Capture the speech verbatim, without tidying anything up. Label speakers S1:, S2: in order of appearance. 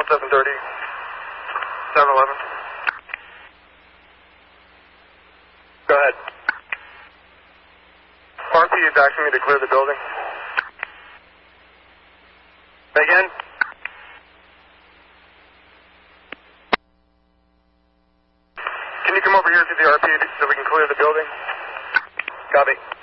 S1: one seven thirty, seven eleven. Go ahead. R P is asking me to clear the building. Again? Can you come over here to the R P so we can clear the building? Copy.